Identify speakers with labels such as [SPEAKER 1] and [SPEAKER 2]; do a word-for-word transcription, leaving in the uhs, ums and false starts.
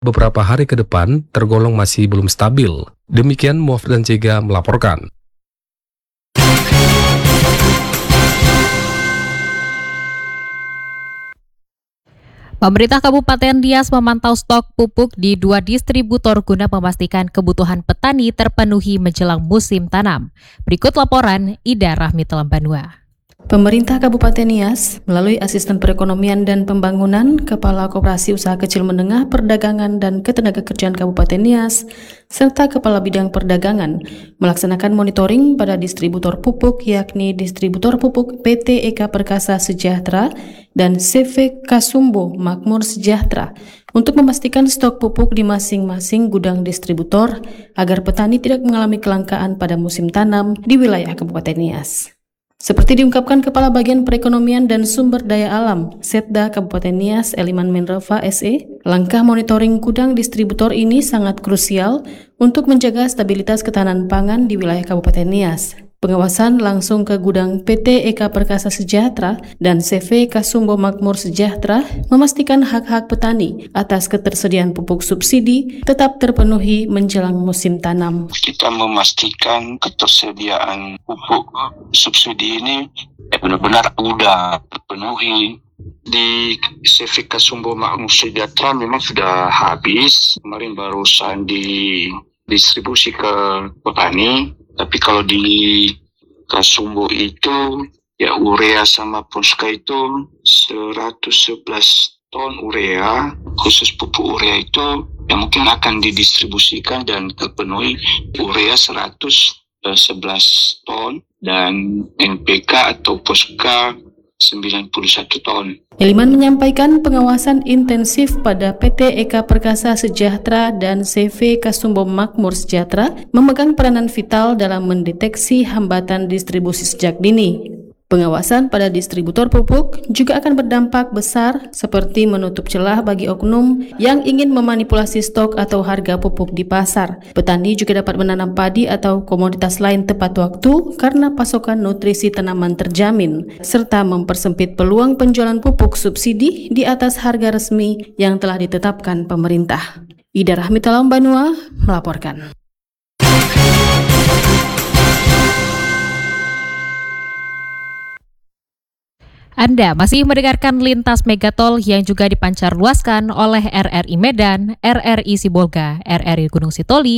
[SPEAKER 1] beberapa hari ke depan tergolong masih belum stabil. Demikian Muaf dan Cega melaporkan.
[SPEAKER 2] Pemerintah Kabupaten Nias memantau stok pupuk di dua distributor guna memastikan kebutuhan petani terpenuhi menjelang musim tanam. Berikut laporan Ida Rahmi Telambanua.
[SPEAKER 3] Pemerintah Kabupaten Nias melalui Asisten Perekonomian dan Pembangunan, Kepala Koperasi Usaha Kecil Menengah Perdagangan dan Ketenagakerjaan Kabupaten Nias, serta Kepala Bidang Perdagangan melaksanakan monitoring pada distributor pupuk yakni distributor pupuk P T Eka Perkasa Sejahtera dan C V Kasumbo Makmur Sejahtera untuk memastikan stok pupuk di masing-masing gudang distributor agar petani tidak mengalami kelangkaan pada musim tanam di wilayah Kabupaten Nias. Seperti diungkapkan Kepala Bagian Perekonomian dan Sumber Daya Alam, Setda Kabupaten Nias, Eliman Menrova S E, langkah monitoring gudang distributor ini sangat krusial untuk menjaga stabilitas ketahanan pangan di wilayah Kabupaten Nias. Pengawasan langsung ke gudang P T Eka Perkasa Sejahtera dan C V Kasumbo Makmur Sejahtera memastikan hak-hak petani atas ketersediaan pupuk subsidi tetap terpenuhi menjelang musim tanam.
[SPEAKER 4] Kita memastikan ketersediaan pupuk subsidi ini eh, benar-benar sudah terpenuhi. Di C V Kasumbo Makmur Sejahtera memang sudah habis, kemarin barusan didistribusi ke petani. Tapi kalau di Kasumbo itu ya urea sama Ponska itu seratus sebelas ton urea, khusus pupuk urea itu yang mungkin akan didistribusikan dan terpenuhi urea seratus sebelas ton dan N P K atau Ponska sembilan puluh satu ton.
[SPEAKER 3] Eliman menyampaikan pengawasan intensif pada P T Eka Perkasa Sejahtera dan C V Kasumbo Makmur Sejahtera memegang peranan vital dalam mendeteksi hambatan distribusi sejak dini. Pengawasan pada distributor pupuk juga akan berdampak besar seperti menutup celah bagi oknum yang ingin memanipulasi stok atau harga pupuk di pasar. Petani juga dapat menanam padi atau komoditas lain tepat waktu karena pasokan nutrisi tanaman terjamin, serta mempersempit peluang penjualan pupuk subsidi di atas harga resmi yang telah ditetapkan pemerintah. Ida Rahmi Telambanua melaporkan.
[SPEAKER 2] Anda masih mendengarkan Lintas Megatol yang juga dipancarluaskan oleh R R I Medan, R R I Sibolga, R R I Gunung Sitoli,